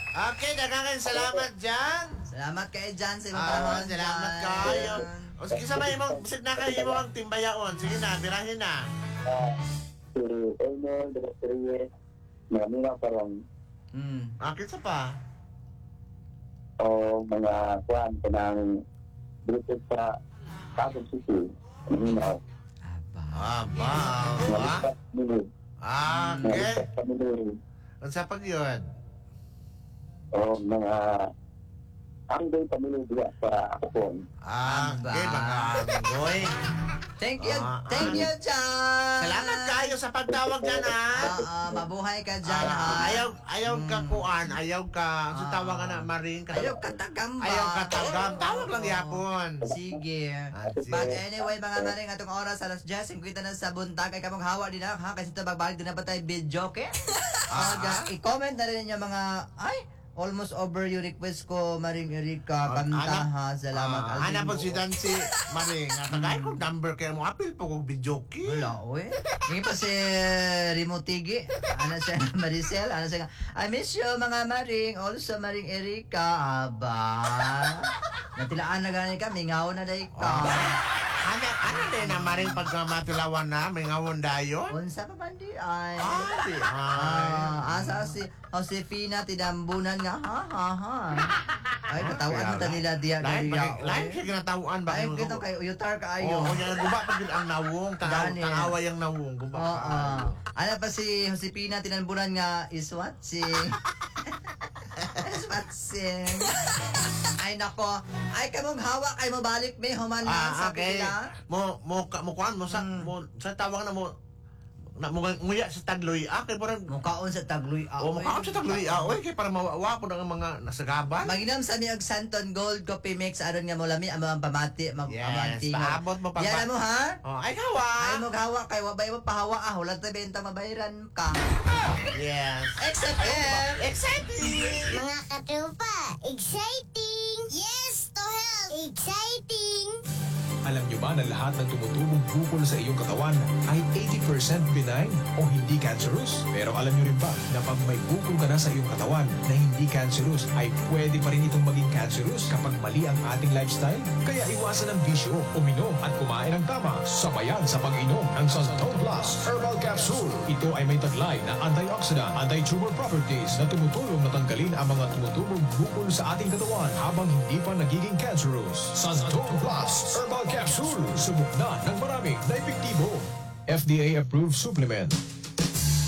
Okay, daghang salamat dyan. Salamat kayo dyan sa imong panahon. Salamat kayo. O sige sa may imong, bisig na kayo imong timbayaon. Sige na, birahin na. Si Elmer, de los Reyes, marami na parang Sa pa? o mga kuhan ko ng British sa Quezon City. Minaw. Aba. Nalipat nila. Okay. Nalipat kami nila. Ang sa pag yun? O mga anggoy pamilya diya sa Apon. Okay, mga anggoy. Thank you, John. Salamat kayo sa pagtawag dyan, Mabuhay ka dyan, Ayaw ka kuan, ayaw ka, sa tawag na, Maring. Ayaw ka tagam ba? Ayaw ka tagam. Tawag lang yapon. Sige. But anyway, mga Maring, atong oras, alas 10:50 na sa buntag, ay kamong hawa din ha, kasi ito magbalik din na ba tayo video, okay? I-comment na rin ninyo mga, almost over yung request ko, Maring Erika, kanta ha, salamat. Ana po si Dancy, Maring. Kagaya kong number kayo mo, apil po kong video ki. Wala, uy. Ngayon pa si Rimo Tigi. Ano siya, Maricel. Ano siya, I miss you, mga Maring. Also, Maring Erika. Aba. Natilaan na gani kami. Ngaw na dahi ka. Ano din na Maring pagka matulawan na, may ngawon dayon? Unsa pa man di ay. Asa si Josefina tinambunan nga ha. Ay, katawan mo nila diya. Lain siya ginatawaan ba? Ay, kito kay uyutar ka ayo. Oo, yung guba pa din ang nawong. Tangaway ang nawong. Guba pa. Ano pa si Josefina tinambunan nga iswatsing. Iswatsing. Ay nako, ay kamong hawak ay mo balik may humanan sa pila. Mo kuan mo sa tawag na mo nguya sa tagloy kay parang mukaon sa tagloy mukaon sa tagloy kay para mawawa po ng mga nasagaban. Maginom sa mi og Santon Gold Coffee Mix aron nga mo lami ang pamati yes, paabot mo pa. Yan mo ha? Ay hawa. Ay mo hawa kay wabay mo pahawa wala ta benta mabayaran ka. Yes. Exciting! Mga katropa, exciting! Yes, to help! Exciting! Alam nyo ba na lahat ng tumutulong bukol sa iyong katawan ay 80% benign o hindi cancerous? Pero alam nyo rin ba na pag may bukol ka na sa iyong katawan na hindi cancerous ay pwede pa rin itong maging cancerous kapag mali ang ating lifestyle? Kaya iwasan ang bisyo, uminom at kumain ng tama. Sabayan sa pag-inom ng Santon Plus Herbal Capsule. Ito ay may taglay na antioxidant, anti-tumor properties na tumutulong na tanggalin ang mga tumutulong bukol sa ating katawan habang hindi pa nagiging cancerous. Santon Plus Herbal Capsule. Subok na ng maraming na epektibo. FDA-approved supplement.